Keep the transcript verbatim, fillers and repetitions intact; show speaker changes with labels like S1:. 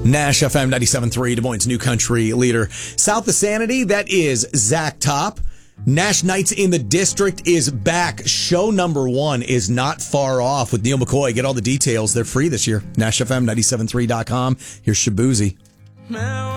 S1: Nash F M ninety-seven point three, Des Moines' new country leader. South of Sanity, that is Zach Top. Nash Nights in the District is back. Show number one is not far off with Neil McCoy. Get all the details. They're free this year. Nash F M ninety-seven point three dot com. Here's Shabuzi.